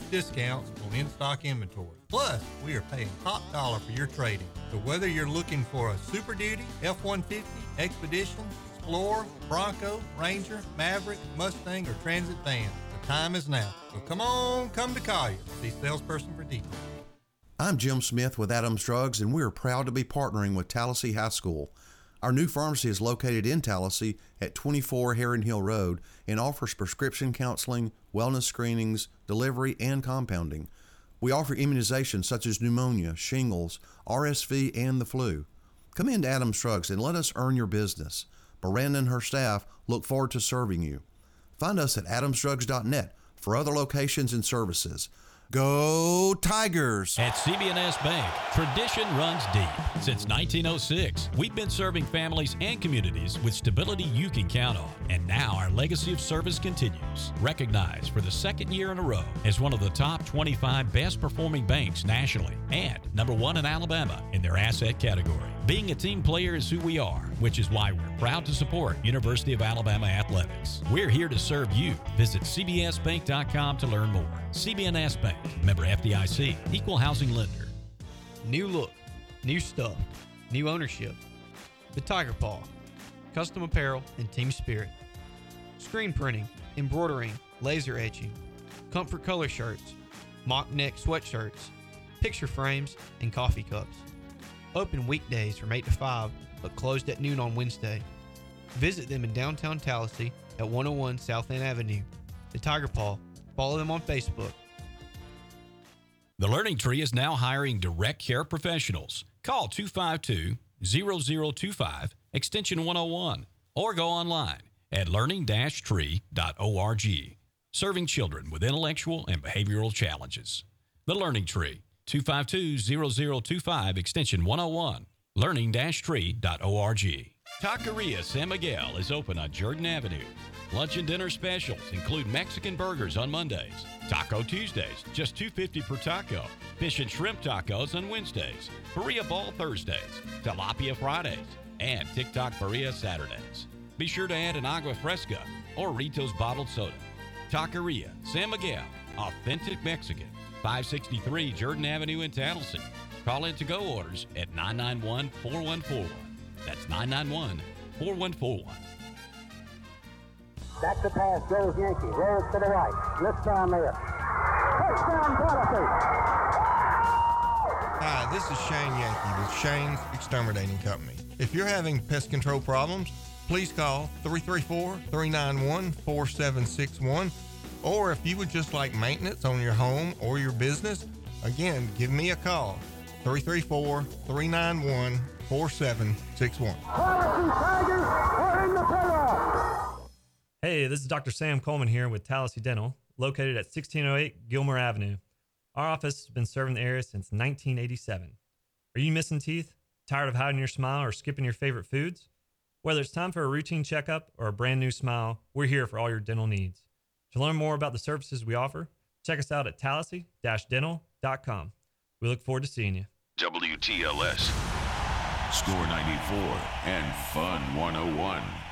discounts on in-stock inventory. Plus, we are paying top dollar for your trade-in. So whether you're looking for a Super Duty, F-150, Expedition, Explorer, Bronco, Ranger, Maverick, Mustang, or Transit van, the time is now. So come to Collier. See salesperson for details. I'm Jim Smith with Adams Drugs, and we are proud to be partnering with Tallahassee High School. Our new pharmacy is located in Tallahassee at 24 Heron Hill Road and offers prescription counseling, wellness screenings, delivery, and compounding. We offer immunizations such as pneumonia, shingles, RSV, and the flu. Come into Adams Drugs and let us earn your business. Miranda and her staff look forward to serving you. Find us at adamsdrugs.net for other locations and services. Go Tigers! At CB&S Bank, tradition runs deep. Since 1906, we've been serving families and communities with stability you can count on. And now our legacy of service continues. Recognized for the second year in a row as one of the top 25 best performing banks nationally and number one in Alabama in their asset category. Being a team player is who we are, which is why we're proud to support University of Alabama Athletics. We're here to serve you. Visit cbsbank.com to learn more. CB&S Bank, member FDIC, equal housing lender. New look, new stuff, new ownership. The Tiger Paw, custom apparel and team spirit. Screen printing, embroidering, laser etching, comfort color shirts, mock neck sweatshirts, picture frames, and coffee cups. Open weekdays from 8 to 5, but closed at noon on Wednesday. Visit them in downtown Tallahassee at 101 South End Avenue. The Tiger Paw. Follow them on Facebook. The Learning Tree is now hiring direct care professionals. Call 252-0025, extension 101, or go online at learning-tree.org. Serving children with intellectual and behavioral challenges. The Learning Tree, 252-0025, extension 101, learning-tree.org. Taqueria San Miguel is open on Jordan Avenue. Lunch and dinner specials include Mexican burgers on Mondays, Taco Tuesdays, just $2.50 per taco, fish and shrimp tacos on Wednesdays, Barilla Ball Thursdays, Tilapia Fridays, and TikTok Barilla Saturdays. Be sure to add an agua fresca or Ritos bottled soda. Taqueria San Miguel, authentic Mexican, 563 Jordan Avenue in Tallahassee. Call in to-go orders at 991-4141. That's 991-4141. Back to pass goes Yankee. Rolls to the right. Lifts down there. Touchdown, Tallahassee. Hi, this is Shane Yankee with Shane's Exterminating Company. If you're having pest control problems, please call 334-391-4761. Or if you would just like maintenance on your home or your business, again, give me a call. 334-391-4761. Tallahassee Tigers are in the playoffs. Hey, this is Dr. Sam Coleman here with Tallahassee Dental, located at 1608 Gilmer Avenue. Our office has been serving the area since 1987. Are you missing teeth? Tired of hiding your smile or skipping your favorite foods? Whether it's time for a routine checkup or a brand new smile, we're here for all your dental needs. To learn more about the services we offer, check us out at tallahassee-dental.com. We look forward to seeing you. WTLS, Score 94, and Fun 101.